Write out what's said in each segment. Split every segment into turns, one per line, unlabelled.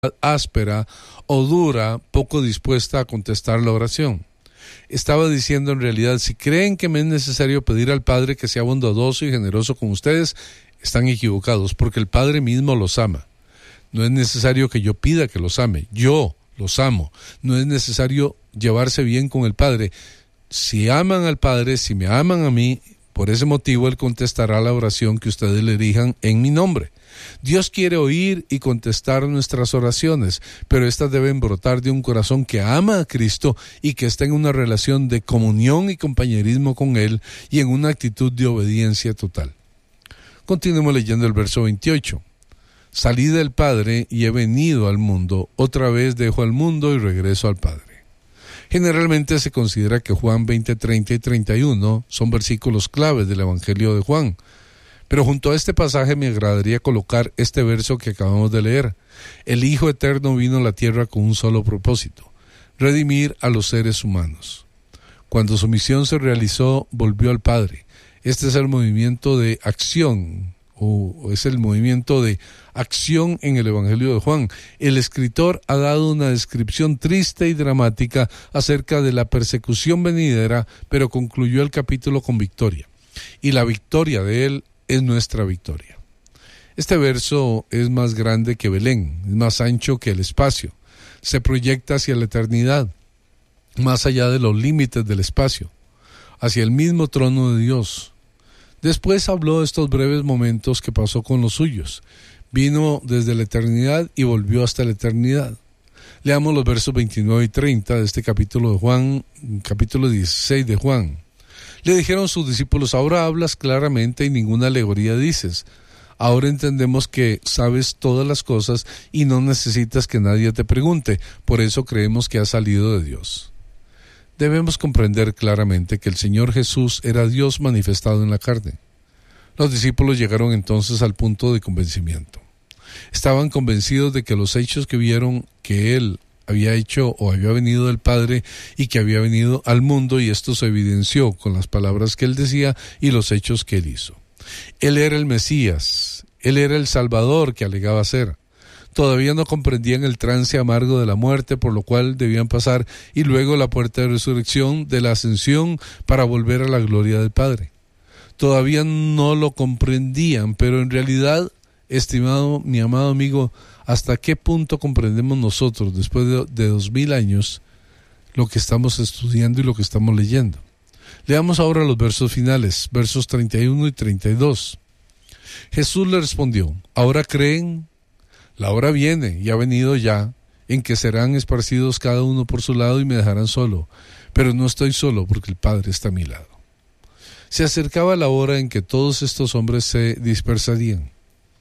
áspera o dura, poco dispuesta a contestar la oración. Estaba diciendo en realidad, si creen que me es necesario pedir al Padre que sea bondadoso y generoso con ustedes, están equivocados, porque el Padre mismo los ama. No es necesario que yo pida que los ame, yo los amo. No es necesario llevarse bien con el Padre. Si aman al Padre, si me aman a mí, por ese motivo Él contestará la oración que ustedes le dirijan en mi nombre. Dios quiere oír y contestar nuestras oraciones, pero éstas deben brotar de un corazón que ama a Cristo y que está en una relación de comunión y compañerismo con Él y en una actitud de obediencia total. Continuemos leyendo el verso 28. Salí del Padre y he venido al mundo, otra vez dejo al mundo y regreso al Padre. Generalmente se considera que Juan 20, 30 y 31 son versículos claves del Evangelio de Juan. Pero junto a este pasaje me agradaría colocar este verso que acabamos de leer. El Hijo Eterno vino a la tierra con un solo propósito: redimir a los seres humanos. Cuando su misión se realizó, volvió al Padre. Este es el movimiento de acción, o es el movimiento de acción en el Evangelio de Juan. El escritor ha dado una descripción triste y dramática acerca de la persecución venidera, pero concluyó el capítulo con victoria. Y la victoria de él es nuestra victoria. Este verso es más grande que Belén, es más ancho que el espacio. Se proyecta hacia la eternidad, más allá de los límites del espacio, hacia el mismo trono de Dios. Después habló de estos breves momentos que pasó con los suyos. Vino desde la eternidad y volvió hasta la eternidad. Leamos los versos 29 y 30 de este capítulo de Juan, capítulo 16 de Juan. Le dijeron sus discípulos: ahora hablas claramente y ninguna alegoría dices. Ahora entendemos que sabes todas las cosas y no necesitas que nadie te pregunte. Por eso creemos que has salido de Dios. Debemos comprender claramente que el Señor Jesús era Dios manifestado en la carne. Los discípulos llegaron entonces al punto de convencimiento. Estaban convencidos de que los hechos que vieron que Él había hecho o había venido del Padre y que había venido al mundo, y esto se evidenció con las palabras que Él decía y los hechos que Él hizo. Él era el Mesías, Él era el Salvador que alegaba ser. Todavía no comprendían el trance amargo de la muerte por lo cual debían pasar, y luego la puerta de resurrección, de la ascensión, para volver a la gloria del Padre. Todavía no lo comprendían, pero en realidad, estimado, mi amado amigo, ¿hasta qué punto comprendemos nosotros, después de 2000 años, lo que estamos estudiando y lo que estamos leyendo? Leamos ahora los versos finales, versos 31 y 32. Jesús le respondió: ¿ahora creen? La hora viene, y ha venido ya, en que serán esparcidos cada uno por su lado y me dejarán solo. Pero no estoy solo, porque el Padre está a mi lado. Se acercaba la hora en que todos estos hombres se dispersarían.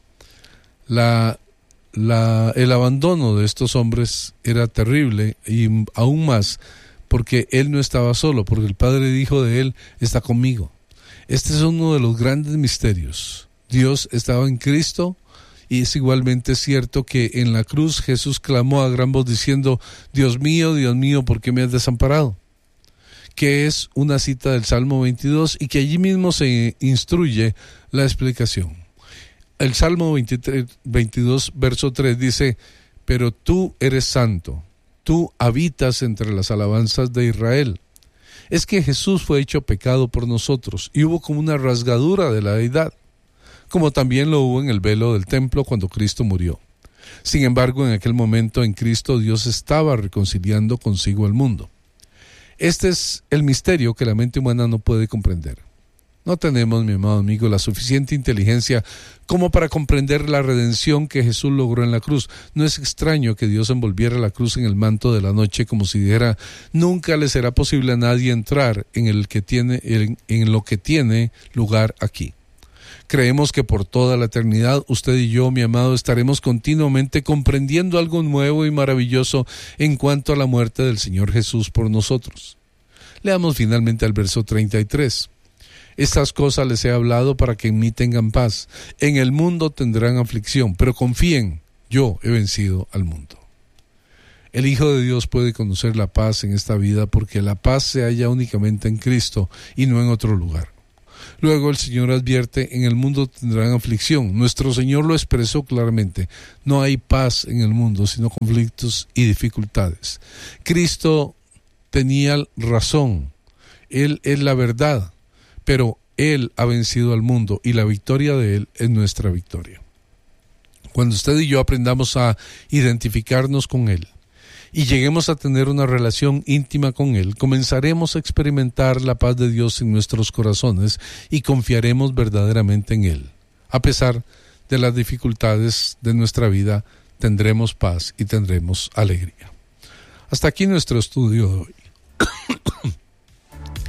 El abandono de estos hombres era terrible, y aún más porque Él no estaba solo, porque el Padre dijo de Él: está conmigo. Este es uno de los grandes misterios. Dios estaba en Cristo, y es igualmente cierto que en la cruz Jesús clamó a gran voz diciendo: Dios mío, ¿por qué me has desamparado? Que es una cita del Salmo 22 y que allí mismo se instruye la explicación. El Salmo 22, verso 3 dice: pero tú eres santo, tú habitas entre las alabanzas de Israel. Es que Jesús fue hecho pecado por nosotros y hubo como una rasgadura de la deidad, como también lo hubo en el velo del templo cuando Cristo murió. Sin embargo, en aquel momento en Cristo Dios estaba reconciliando consigo al mundo. Este es el misterio que la mente humana no puede comprender. No tenemos, mi amado amigo, la suficiente inteligencia como para comprender la redención que Jesús logró en la cruz. No es extraño que Dios envolviera la cruz en el manto de la noche, como si dijera: nunca le será posible a nadie entrar en lo que tiene lugar aquí. Creemos que por toda la eternidad, usted y yo, mi amado, estaremos continuamente comprendiendo algo nuevo y maravilloso en cuanto a la muerte del Señor Jesús por nosotros. Leamos finalmente al verso 33. Estas cosas les he hablado para que en mí tengan paz. En el mundo tendrán aflicción, pero confíen, yo he vencido al mundo. El Hijo de Dios puede conocer la paz en esta vida porque la paz se halla únicamente en Cristo y no en otro lugar. Luego el Señor advierte, en el mundo tendrán aflicción. Nuestro Señor lo expresó claramente. No hay paz en el mundo, sino conflictos y dificultades. Cristo tenía razón. Él es la verdad, pero Él ha vencido al mundo y la victoria de Él es nuestra victoria. Cuando usted y yo aprendamos a identificarnos con Él y lleguemos a tener una relación íntima con Él, comenzaremos a experimentar la paz de Dios en nuestros corazones y confiaremos verdaderamente en Él. A pesar de las dificultades de nuestra vida, tendremos paz y tendremos alegría. Hasta aquí nuestro estudio de hoy.